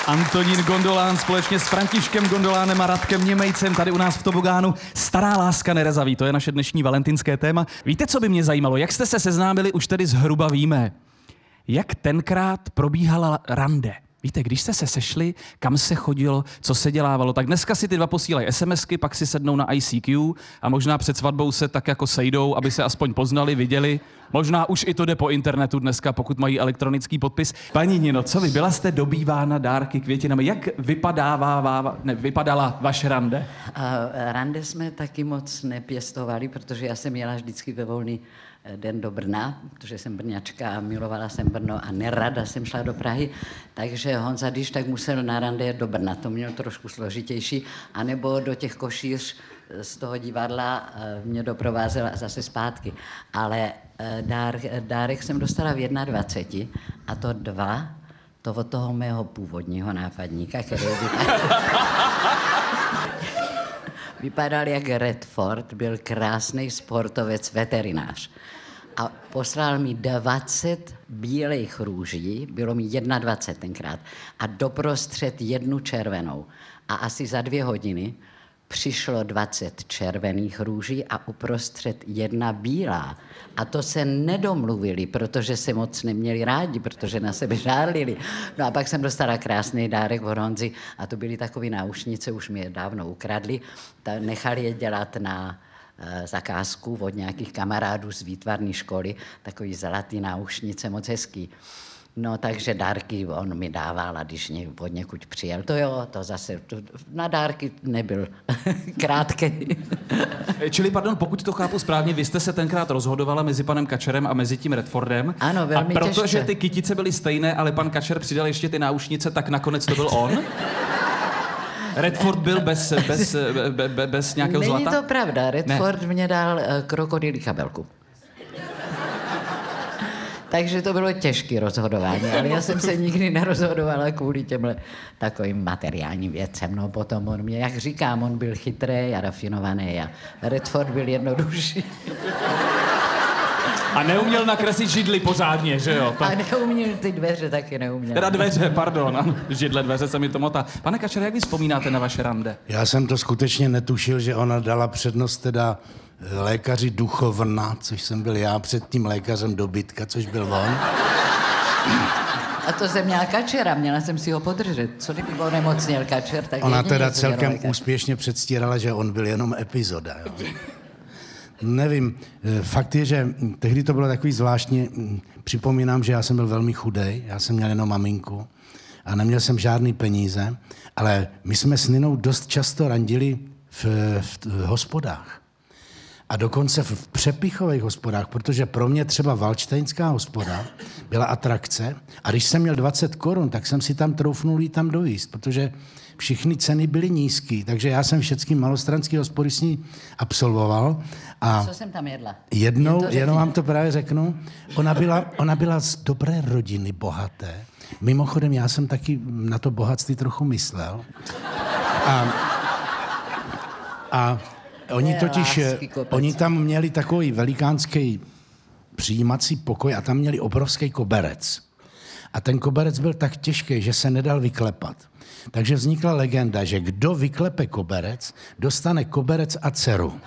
Antonín Gondolán společně s Františkem Gondolánem a Radkem Němejcem tady u nás v tobogánu. Stará láska nerezaví, to je naše dnešní valentinské téma. Víte, co by mě zajímalo? Jak jste se seznámili, už tedy zhruba víme. Jak tenkrát probíhala rande? Víte, když jste se sešli, kam se chodilo, co se dělávalo, tak dneska si ty dva posílají SMSky, pak si sednou na ICQ a možná před svatbou se tak jako sejdou, aby se aspoň poznali, viděli. Možná už i to jde po internetu dneska, pokud mají elektronický podpis. Paní Nino, co vy? Byla jste dobývána dárky, květinami. Jak vypadala vaše rande? Rande jsme taky moc nepěstovali, protože já jsem jela vždycky ve volný den do Brna, protože jsem Brňačka a milovala jsem Brno a nerada jsem šla do Prahy, takže Honza, když tak musel na rande do Brna, to měl trošku složitější, anebo do těch Košíř z toho divadla mě doprovázela zase zpátky. Ale dárek jsem dostala v 21 a to od toho mého původního nápadníka, který vypadal jak Redford, byl krásný sportovec, veterinář. A poslal mi 20 bílých růží, bylo mi 21 tenkrát, a doprostřed jednu červenou. A asi za 2 hodiny přišlo 20 červených růží a uprostřed jedna bílá. A to se nedomluvili, protože se moc neměli rádi, protože na sebe žárlili. No a pak jsem dostala krásný dárek od Honzy a to byly takové náušnice, už mi je dávno ukradli. Nechali je dělat na zakázku od nějakých kamarádů z výtvarné školy, takový zlatý náušnice, moc hezký. No, takže dárky on mi dával a když od někud přijel, to zase na dárky nebyl krátký. Čili, pardon, pokud to chápu správně, vy jste se tenkrát rozhodovala mezi panem Kačerem a mezi tím Redfordem. Ano, velmi těžké. A protože těžké. ty kytice byly stejné, ale pan Kačer přidal ještě ty náušnice, tak nakonec to byl on? Redford byl bez nějakého zlata? Není to pravda, Redford mě dal krokodýlí kabelku. Takže to bylo těžké rozhodování, ale já jsem se nikdy nerozhodovala kvůli těmhle takovým materiálním věcem. No potom on mě, jak říkám, on byl chytrý a rafinovaný a Redford byl jednodušší. A neuměl nakreslit židli pořádně, že jo? A neuměl ty dveře, taky neuměl. Teda dveře, pardon, ano. Židle, dveře se mi to motá. Pane Kačere, jak vy vzpomínáte na vaše rande? Já jsem to skutečně netušil, že ona dala přednost teda lékaři duchovna, což jsem byl já, před tím lékařem dobytka, což byl on. A to jsem měla Kačera, měla jsem si ho podržet. Co kdyby onemocněl Kačer, tak Ona jedině teda to celkem lékař. úspěšně předstírala, že on byl jenom epizoda. Jo. Nevím, fakt je, že tehdy to bylo takový zvláštní, připomínám, že já jsem byl velmi chudej, já jsem měl jenom maminku a neměl jsem žádný peníze, ale my jsme s Ninou dost často randili v hospodách. A dokonce v přepichových hospodách, protože pro mě třeba Valdštejnská hospoda byla atrakce a když jsem měl 20 korun, tak jsem si tam troufnul jít tam dojíst, protože všechny ceny byly nízký, takže já jsem všechny malostranský hospody s ní absolvoval. A co jsem tam jedla? Jednou, jenom vám to právě řeknu, ona byla z dobré rodiny, bohaté. Mimochodem, já jsem taky na to bohatství trochu myslel. A oni tam měli takový velikánský přijímací pokoj a tam měli obrovský koberec. A ten koberec byl tak těžký, že se nedal vyklepat. Takže vznikla legenda, že kdo vyklepe koberec, dostane koberec a dceru.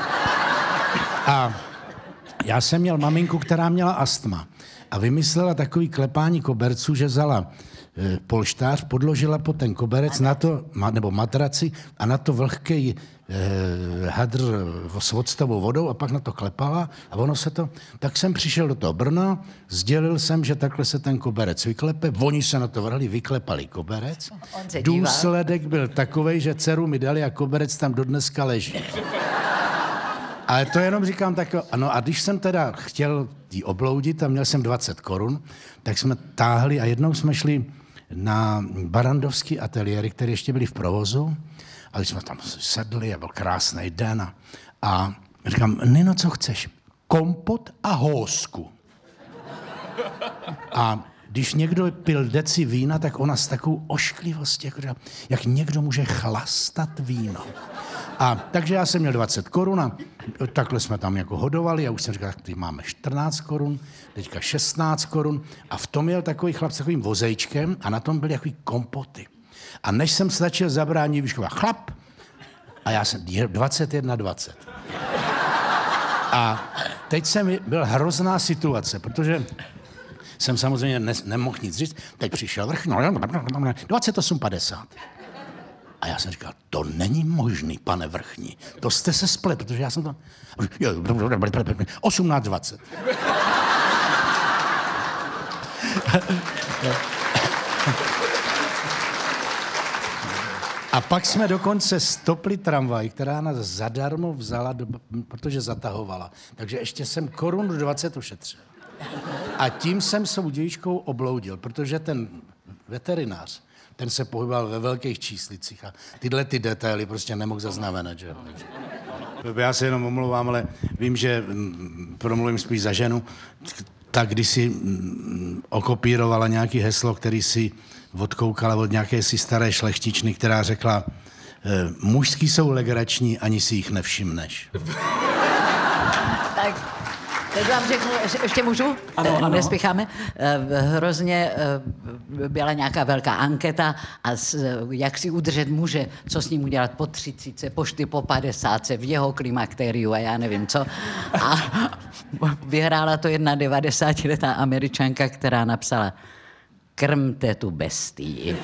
A já jsem měl maminku, která měla astma. A vymyslela takový klepání koberců, že vzala polštář, podložila pod ten koberec na to, nebo matraci a na to vlhký hadr s octovou vodou a pak na to klepala a ono se to... Tak jsem přišel do toho Brna, sdělil jsem, že takhle se ten koberec vyklepe, oni se na to vrhli, vyklepali koberec. Důsledek byl takovej, že dceru mi dali a koberec tam dodneska leží. Ale to jenom říkám tak, ano, a když jsem teda chtěl jí obloudit a měl jsem 20 korun, tak jsme táhli a jednou jsme šli na barandovský ateliéry, které ještě byly v provozu, a když jsme tam sedli a byl krásný den a říkám, Nino, co chceš? Kompot a housku. A když někdo pil deci vína, tak ona s takovou ošklivostí, jak někdo může chlastat víno. A takže já jsem měl 20 korun a takhle jsme tam jako hodovali a už jsem říkal, tak teď máme 14 korun, teďka 16 korun a v tom jel takový chlap s takovým vozejčkem a na tom byly takový kompoty. A než jsem stačil zabránit, výšková chlap. A já jsem 21:20. A teď byl hrozná situace, protože jsem samozřejmě nemohl nic říct. Teď přišel vrch, 28:50. A já jsem říkal, to není možný, pane vrchní. To jste se splet, protože já jsem to... 18:20. A pak jsme dokonce stopli tramvaj, která nás zadarmo vzala, protože zatahovala. Takže ještě jsem 1,20 ušetřil. A tím jsem svou dějičkou obloudil, protože ten veterinář, ten se pohyboval ve velkých číslicích a tyhle ty detaily prostě nemohl zaznamenat. Že? Já se jenom omlouvám, ale vím, že promluvím spíš za ženu, tak když si okopírovala nějaký heslo, který si odkoukala od nějaké si staré šlechtičny, která řekla, mužský jsou legrační, ani si jich nevšimneš. Tak, teď vám řeknu, ještě můžu? Ano. Nespěcháme. Hrozně byla nějaká velká anketa a jak si udržet muže, co s ním udělat po 30, po 50, v jeho klimakteriu a já nevím co. A vyhrála to 91letá Američanka, která napsala krmte tu bestii.